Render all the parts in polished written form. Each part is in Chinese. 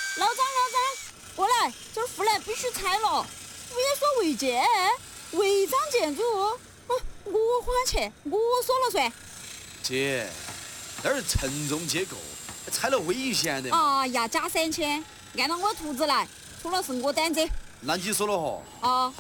老张，过来，这护栏必须拆了。我也说违建，违章建筑，我花钱，我说了算。 姐，那是承重结构，拆了危险的嘛。 哎呀，加3000，按照我图纸来，除了是我担责。 那你说了哈。 啊。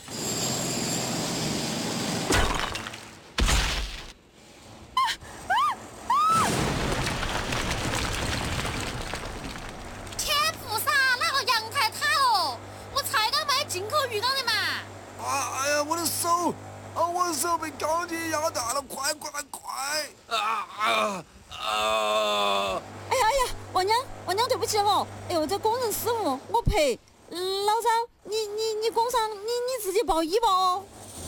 天菩萨，那个阳台塌了，我才刚买进口浴缸的嘛。 哎呀，我的手！我的手被钢筋压断了，快！ 哎呀，王娘，对不起哦。哎呦，这工人失误，我赔。老张，你工伤，你自己报医吧哦。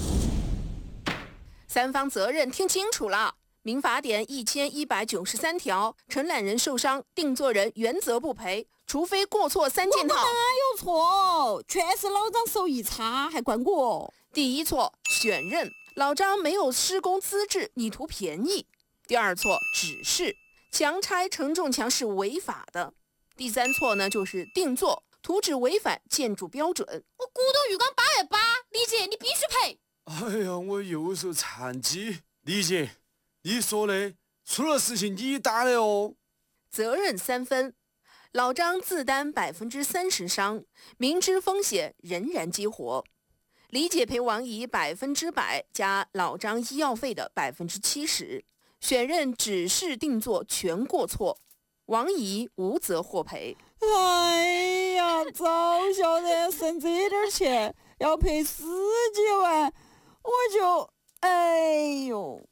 三方责任听清楚了。民法典1193条，承揽人受伤，定作人原则不赔，除非过错3件套。 我哪有错？全是老张手艺差，还怪我。 第一错，选任，老张没有施工资质，你图便宜。第二错，指示，强拆承重墙是违法的。第三错呢，就是定做，图纸违反建筑标准。 我古董浴缸880，李姐你必须赔。 哎呀，我右手残疾，李姐，你说的，出了事情你担的哦。 责任3分，老张自担30%伤，明知风险仍然激活。李姐赔王姨100%加老张医药费的70%，选任指示定做全过错，王姨无责获赔。 哎呀，早晓得省这点钱要赔10几万，我就哎呦。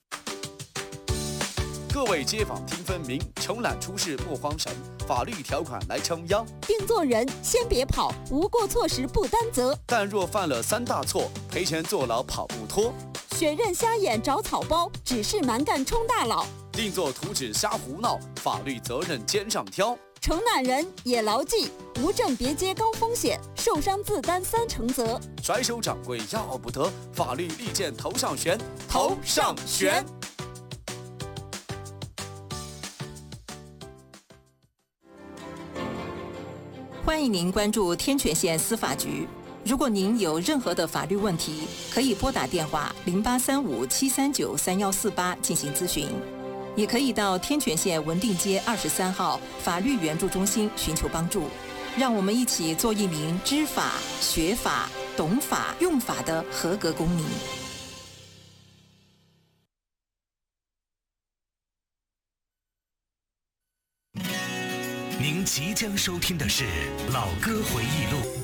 各位街坊听分明，承揽出事莫慌神，法律条款来撑腰。 定做人先别跑，无过错时不担责。 但若犯了3大错，赔钱坐牢跑不脱。 选任瞎眼找草包，指示蛮干充大佬。 定做图纸瞎胡闹，法律责任肩上挑。 承揽人也牢记，无证别接高风险，受伤自担3成责。 甩手掌柜要不得，法律利剑头上悬，头上悬。 欢迎您关注天泉县司法局。如果您有任何的法律问题，可以拨打电话0835-739-3148进行咨询，也可以到天泉县文定街23号法律援助中心寻求帮助。让我们一起做一名知法、学法、懂法、用法的合格公民。 您即将收听的是《老歌回忆录》。